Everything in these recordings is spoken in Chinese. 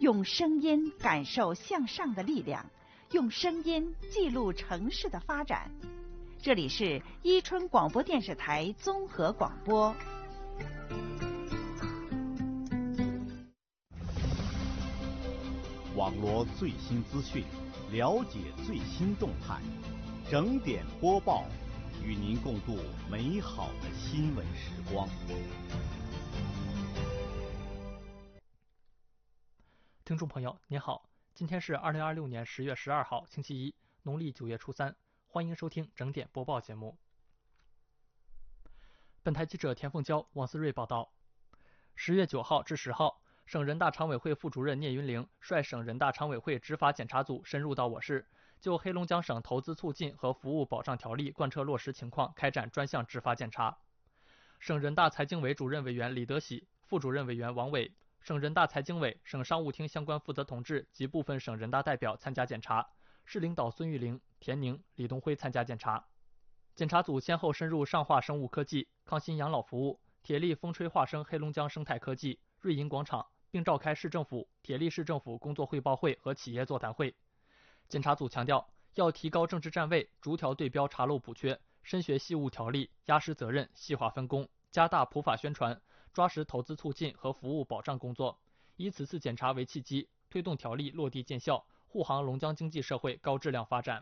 用声音感受向上的力量，用声音记录城市的发展。这里是伊春广播电视台综合广播。 网罗最新资讯，了解最新动态，整点播报，与您共度美好的新闻时光。 听众朋友您好，今天是2026年10月12号星期一，农历9月初3，欢迎收听整点播报节目。本台记者田凤娇、王思睿报道。10月9号至10号，省人大常委会副主任聂云玲率省人大常委会执法检查组深入到我市，就黑龙江省投资促进和服务保障条例贯彻落实情况开展专项执法检查。省人大财经委主任委员李德喜、副主任委员王伟、省人大财经委、省商务厅相关负责同志及部分省人大代表参加检查，市领导孙玉玲、田宁、李东辉参加检查。检查组先后深入上化生物科技、康欣养老服务、铁力风吹化生黑龙江生态科技、瑞银广场，并召开市政府、铁力市政府工作汇报会和企业座谈会。检查组强调，要提高政治站位，逐条对标查漏补缺，深学细务条例，压实责任，细化分工，加大普法宣传，抓实投资促进和服务保障工作，以此次检查为契机，推动条例落地见效，护航龙江经济社会高质量发展。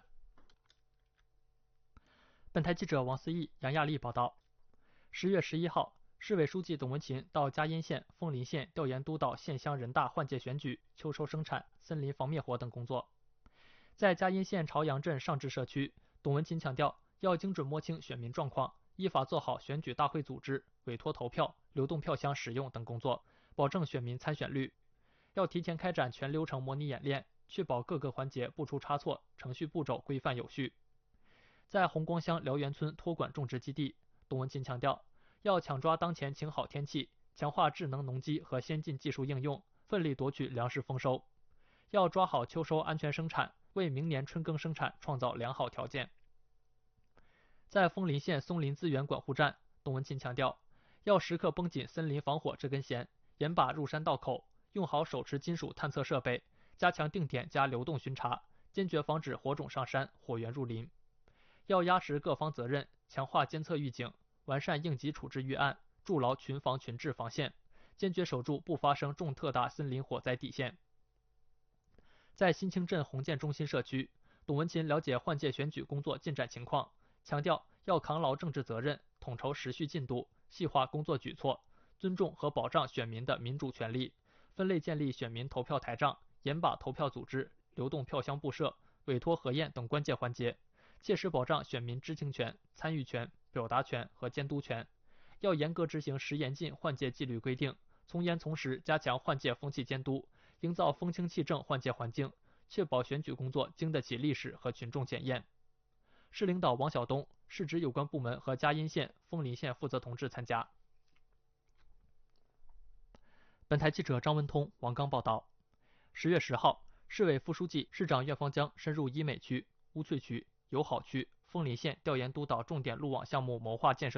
本台记者王思义、杨亚丽报道。10月11号，市委书记董文勤到嘉荫县、枫林县调研督导县乡人大换届选举、秋收生产、森林防灭火等工作。在嘉荫县朝阳镇上志社区，董文勤强调，要精准摸清选民状况，依法做好选举大会组织、委托投票、流动票箱使用等工作，保证选民参选率。要提前开展全流程模拟演练，确保各个环节不出差错，程序步骤规范有序。在红光乡辽源村托管种植基地，董文勤强调，要抢抓当前晴好天气，强化智能农机和先进技术应用，奋力夺取粮食丰收。要抓好秋收安全生产，为明年春耕生产创造良好条件。在枫林县松林资源管护站，董文勤强调，要时刻绷紧森林防火这根弦，严把入山道口，用好手持金属探测设备，加强定点加流动巡查，坚决防止火种上山、火源入林。要压实各方责任，强化监测预警，完善应急处置预案，筑牢群防群治防线，坚决守住不发生重特大森林火灾底线。在新清镇红建中心社区，董文勤了解换届选举工作进展情况，强调要扛牢政治责任，统筹时序进度，细化工作举措，尊重和保障选民的民主权利，分类建立选民投票台账，严把投票组织、流动票箱布设、委托核验等关键环节，切实保障选民知情权、参与权、表达权和监督权。要严格执行10严禁换届纪律规定，从严从实加强换届风气监督，营造风清气正换届环境，确保选举工作经得起历史和群众检验。市领导王晓东、市直有关部门和嘉荫县、枫林县负责同志参加。本台记者张文通、王刚报道。10月10号，市委副书记、市长苑方江深入医美区、乌翠区、友好区、枫林县调研督导重点路网项目谋划建设